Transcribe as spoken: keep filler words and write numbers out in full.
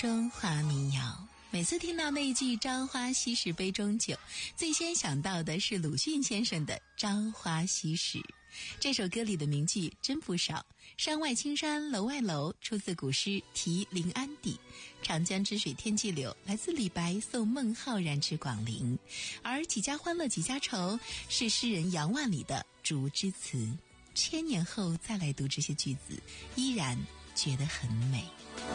中华民谣，每次听到那句朝花夕拾杯中酒，最先想到的是鲁迅先生的朝花夕拾。这首歌里的名句真不少，山外青山楼外楼出自古诗《题临安邸》，长江之水天际流来自李白送孟浩然之广陵，而几家欢乐几家愁是诗人杨万里的竹枝词。千年后再来读这些句子，依然觉得很美。